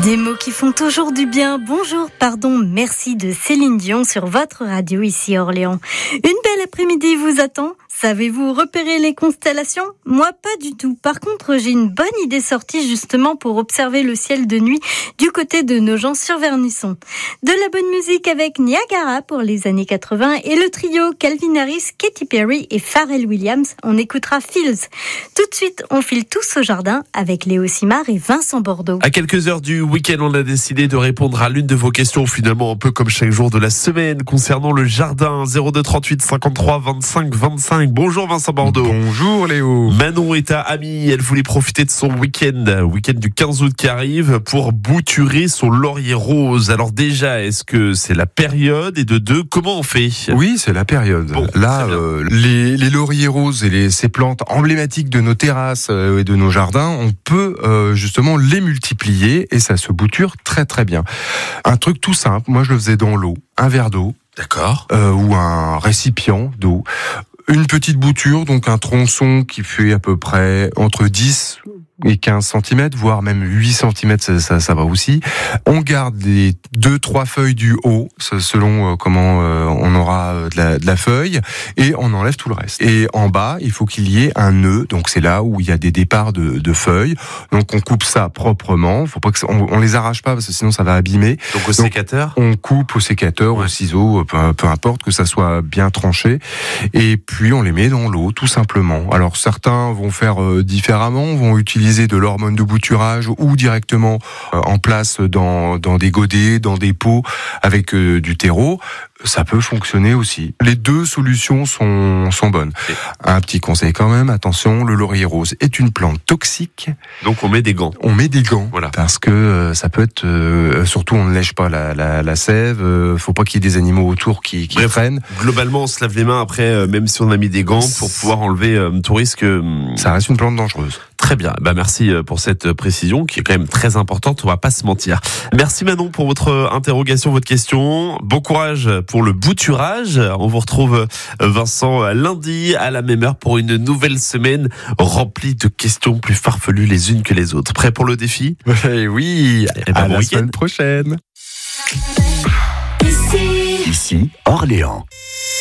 Des mots qui font toujours du bien. Bonjour, pardon, merci de Céline Dion sur votre radio ici à Orléans. Une belle après-midi vous attend. Savez-vous repérer les constellations ? Moi, pas du tout. Par contre, j'ai une bonne idée sortie justement pour observer le ciel de nuit du côté de Nogent-sur-Vernusson. De la bonne musique avec Niagara pour les années 80 et le trio Calvin Harris, Katy Perry et Pharrell Williams. On écoutera Fields. Tout de suite, on file tous au jardin avec Léo Simard et Vincent Bordeaux. À quelques heures du week-end, on a décidé de répondre à l'une de vos questions, finalement un peu comme chaque jour de la semaine, concernant le jardin. 02 38 53 25 25. Bonjour Vincent Bordeaux. Bonjour Léo. Manon est à Amy, elle voulait profiter de son week-end du 15 août qui arrive pour bouturer son laurier rose. Alors déjà, est-ce que c'est la période ? Et de deux, comment on fait ? Oui, c'est la période. Bon, là, les lauriers roses et ces plantes emblématiques de nos terrasses et de nos jardins, on peut justement les multiplier et ça se bouture très très bien. Un truc tout simple, moi je le faisais dans l'eau, un verre d'eau. D'accord. Ou un récipient d'eau. Une petite bouture, donc un tronçon qui fait à peu près entre 10 et 15 cm, voire même 8 cm, ça va aussi. On garde les 2-3 feuilles du haut, selon comment on aura de la feuille, et on enlève tout le reste. Et en bas, il faut qu'il y ait un nœud, donc c'est là où il y a des départs de feuilles. Donc on coupe ça proprement, faut pas que on les arrache pas parce que sinon ça va abîmer. Donc au sécateur ? On coupe au sécateur, au ciseau, peu importe, que ça soit bien tranché. Et puis on les met dans l'eau, tout simplement. Alors certains vont faire différemment, vont utiliser de l'hormone de bouturage ou directement en place dans des godets, dans des pots avec du terreau. Ça peut fonctionner aussi. Les deux solutions sont bonnes. Un petit conseil quand même, attention, le laurier rose est une plante toxique. Donc on met des gants. On met des gants, voilà. Parce que ça peut être... surtout on ne lèche pas la sève, faut pas qu'il y ait des animaux autour qui traînent. Globalement, on se lave les mains après, même si on a mis des gants, pour pouvoir enlever tout risque. Ça reste une plante dangereuse. Très bien, merci pour cette précision qui est quand même très importante, on va pas se mentir. Merci Manon pour votre interrogation, votre question. Bon courage pour le bouturage. On vous retrouve Vincent lundi à la même heure pour une nouvelle semaine remplie de questions plus farfelues les unes que les autres. Prêt pour le défi ? Oui, à bon la week-end. semaine prochaine. Ici Orléans.